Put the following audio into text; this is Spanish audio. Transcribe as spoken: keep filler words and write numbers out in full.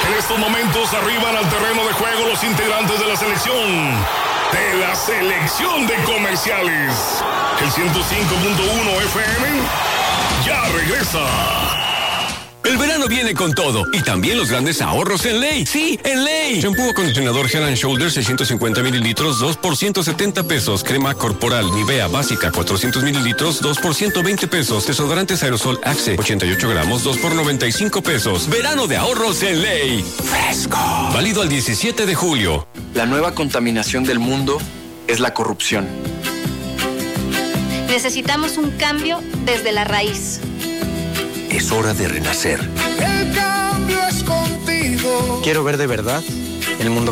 En estos momentos arriban al terreno de juego los integrantes de la selección. De la selección de comerciales. El ciento cinco punto uno F M ya regresa. El verano viene con todo y también los grandes ahorros en Ley. Sí, en Ley. Shampoo acondicionador Head and Shoulders seiscientos cincuenta mililitros, dos por ciento setenta pesos. Crema corporal Nivea básica cuatrocientos mililitros, dos por ciento veinte pesos. Desodorantes aerosol Axe ochenta y ocho gramos, dos por noventa y cinco pesos. Verano de ahorros en Ley. Fresco. Válido al diecisiete de julio. La nueva contaminación del mundo es la corrupción. Necesitamos un cambio desde la raíz. Es hora de renacer. El cambio es contigo. Quiero ver de verdad el mundo